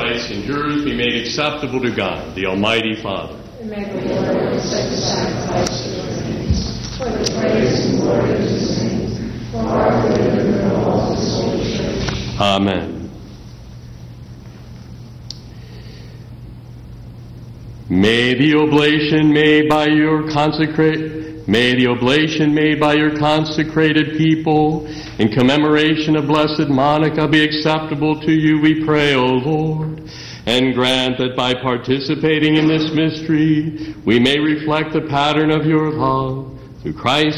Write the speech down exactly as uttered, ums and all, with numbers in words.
sacrifice and yours be made acceptable to God, the Almighty Father. And may the Lord accept the sacrifice of your hands, for the praise and glory of his name, for our good and the all of his holy church. Amen. May the oblation made by your consecrate, may the oblation made by your consecrated people in commemoration of Blessed Monica be acceptable to you, we pray, O Lord, and grant that by participating in this mystery we may reflect the pattern of your love through Christ